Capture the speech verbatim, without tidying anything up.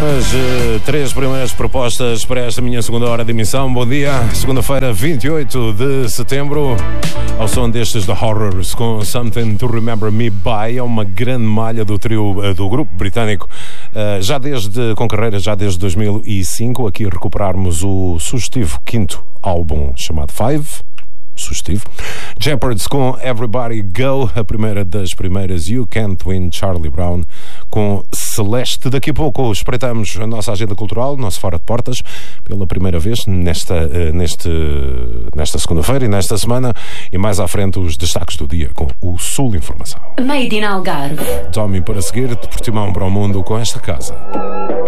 As uh, três primeiras propostas para esta minha segunda hora de emissão. Bom dia, segunda-feira, vinte e oito de setembro, ao som destes The Horrors com Something to Remember Me By. É uma grande malha do trio uh, do grupo britânico, uh, já desde, com carreira já desde dois mil e cinco. Aqui recuperarmos o sugestivo quinto álbum chamado Five. Sugestivo. Jeopards com Everybody Go, a primeira das primeiras. You Can't Win, Charlie Brown com Celeste. Daqui a pouco espreitamos a nossa agenda cultural, nosso Fora de Portas, pela primeira vez nesta, neste, nesta segunda-feira e nesta semana, e mais à frente os destaques do dia com o Sul Informação. Made in Algarve. Tommy para seguir, de Portimão para o Mundo com esta casa.